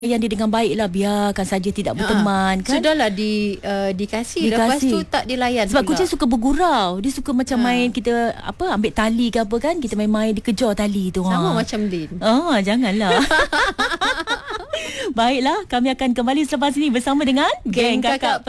yang dia dengan baik lah, biarkan saja tidak berteman kan. Sudahlah dikasih, lepas tu tak dilayan sebab pula. kucing suka bergurau, dia suka macam main, kita ambil tali ke apa kan, kita main-main dikejar tali tu. Sama macam Lin. Janganlah. Baiklah, kami akan kembali selepas ini bersama dengan Geng Kakak